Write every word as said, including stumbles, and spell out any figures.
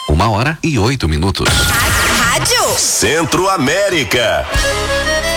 Uma hora e oito minutos. Rádio Centro América.